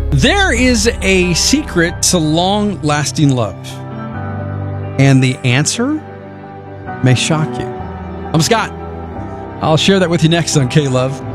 There is a secret to long-lasting love, and the answer may shock you. I'm Scott. I'll share that with you next on K-Love.